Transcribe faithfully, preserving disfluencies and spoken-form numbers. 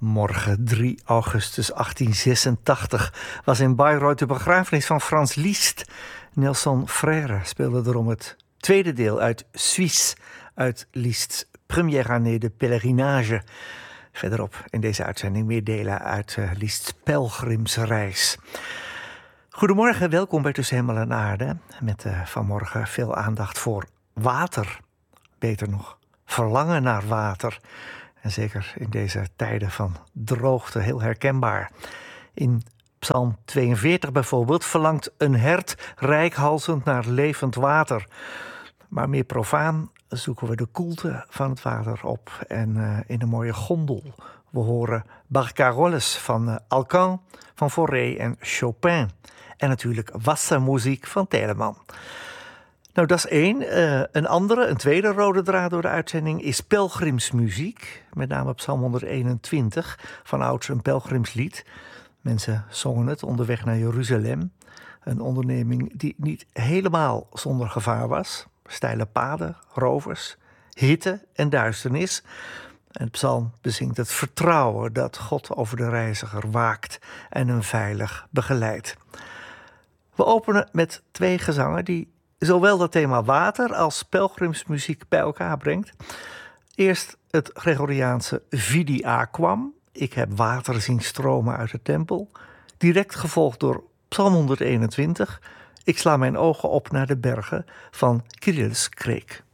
Morgen drie augustus achttien zesentachtig was in Bayreuth de begrafenis van Franz Liszt. Nelson Frère speelde erom het tweede deel uit Suisse, uit Liszt's Première année de pèlerinage. Verderop in deze uitzending meer delen uit uh, Liszt's pelgrimsreis. Goedemorgen, welkom bij Tussen Hemel en Aarde. Met uh, vanmorgen veel aandacht voor water. Beter nog, verlangen naar water. En zeker in deze tijden van droogte heel herkenbaar. In Psalm tweeënveertig bijvoorbeeld verlangt een hert reikhalzend naar levend water. Maar meer profaan zoeken we de koelte van het water op en uh, in een mooie gondel. We horen Barcarolles van uh, Alcan, van Fauré en Chopin. En natuurlijk wassermuziek van Telemann. Nou, dat is één. Uh, een andere, een tweede rode draad door de uitzending is pelgrimsmuziek. Met name Psalm honderdeenentwintig, van ouds een pelgrimslied. Mensen zongen het onderweg naar Jeruzalem. Een onderneming die niet helemaal zonder gevaar was. Steile paden, rovers, hitte en duisternis. En de psalm bezingt het vertrouwen dat God over de reiziger waakt en hem veilig begeleidt. We openen met twee gezangen die zowel dat thema water als pelgrimsmuziek bij elkaar brengt. Eerst het Gregoriaanse Vidi Aquam. Ik heb water zien stromen uit de tempel. Direct gevolgd door Psalm honderdeenentwintig. Ik sla mijn ogen op naar de bergen van Kyrillos Kreek.